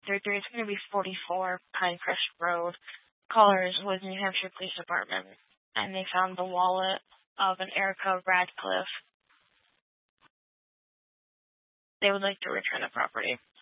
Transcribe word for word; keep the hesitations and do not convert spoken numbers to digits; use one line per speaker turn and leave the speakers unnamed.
thirty-three. It's going to be forty-four Pinecrest Road. Callers was New Hampshire Police Department, and they found the wallet of an Erica Radcliffe. They would like to return the property.